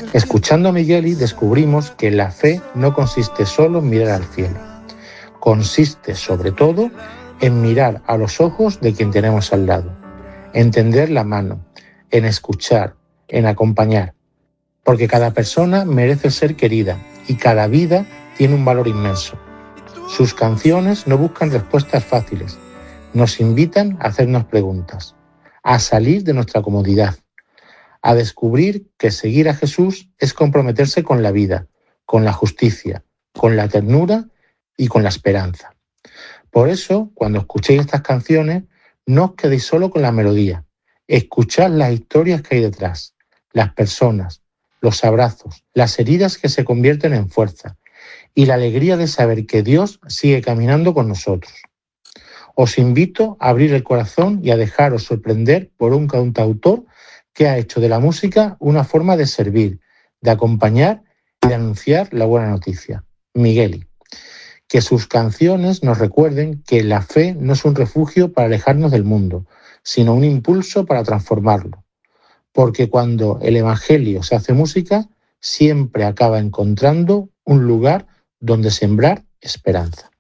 Escuchando a Migueli descubrimos que la fe no consiste solo en mirar al cielo. Consiste, sobre todo, en mirar a los ojos de quien tenemos al lado, en tender la mano, en escuchar, en acompañar. Porque cada persona merece ser querida y cada vida tiene un valor inmenso. Sus canciones no buscan respuestas fáciles, nos invitan a hacernos preguntas, a salir de nuestra comodidad, a descubrir que seguir a Jesús es comprometerse con la vida, con la justicia, con la ternura y con la esperanza. Por eso, cuando escuchéis estas canciones, no os quedéis solo con la melodía, escuchad las historias que hay detrás, las personas, los abrazos, las heridas que se convierten en fuerza y la alegría de saber que Dios sigue caminando con nosotros. Os invito a abrir el corazón y a dejaros sorprender por un cantautor que ha hecho de la música una forma de servir, de acompañar y de anunciar la buena noticia. Migueli. Que sus canciones nos recuerden que la fe no es un refugio para alejarnos del mundo, sino un impulso para transformarlo. Porque cuando el Evangelio se hace música, siempre acaba encontrando un lugar donde sembrar esperanza.